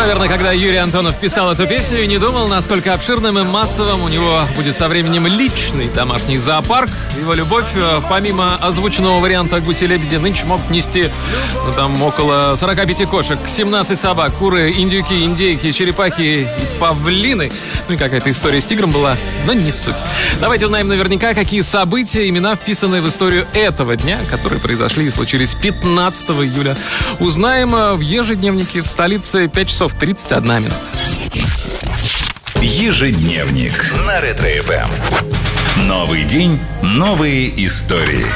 наверное, когда Юрий Антонов писал эту песню и не думал, насколько обширным и массовым у него будет со временем личный домашний зоопарк. Его любовь, помимо озвученного варианта «Гуси-лебеди», нынче могут нести там около 45 кошек, 17 собак, куры, индюки, индейки, черепахи и павлины. Ну и какая-то история с тигром была, но не суть. Давайте узнаем наверняка, какие события, имена вписаны в историю этого дня, которые произошли и случились 15 июля. Узнаем в ежедневнике в столице 5 часов 31 минута. Ежедневник на Ретро-ФМ. Новый день, новые истории.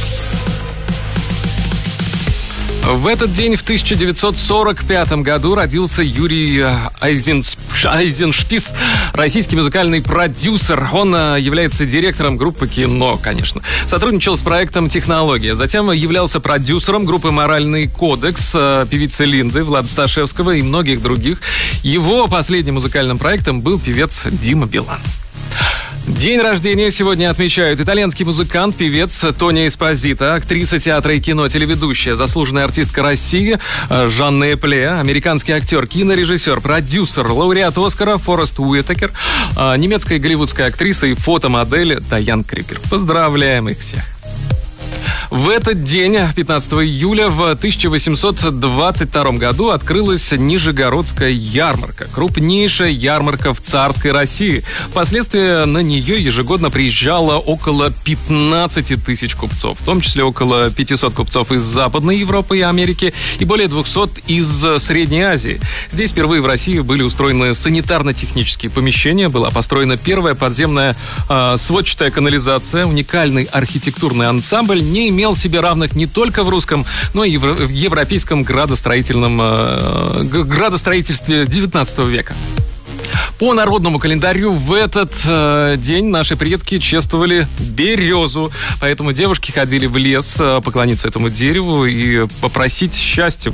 В этот день, в 1945 году, родился Юрий Айзеншпис, российский музыкальный продюсер. Он является директором группы «Кино», конечно. Сотрудничал с проектом «Технология». Затем являлся продюсером группы «Моральный кодекс», певицы Линды, Влада Сташевского и многих других. Его последним музыкальным проектом был певец Дима Билан. День рождения сегодня отмечают итальянский музыкант, певец Тони Эспозито, актриса театра и кино, телеведущая, заслуженная артистка России Жанна Эпле, американский актер, кинорежиссер, продюсер, лауреат Оскара Форест Уитакер, немецкая голливудская актриса и фотомодель Дайан Крюгер. Поздравляем их всех! В этот день, 15 июля, в 1822 году открылась Нижегородская ярмарка. Крупнейшая ярмарка в царской России. Впоследствии на нее ежегодно приезжало около 15 тысяч купцов, в том числе около 500 купцов из Западной Европы и Америки и более 200 из Средней Азии. Здесь впервые в России были устроены санитарно-технические помещения, была построена первая подземная сводчатая канализация, уникальный архитектурный ансамбль не имел себе равных не только в русском, но и в европейском градостроительстве 19 века. По народному календарю в этот день наши предки чествовали березу, поэтому девушки ходили в лес поклониться этому дереву и попросить счастья.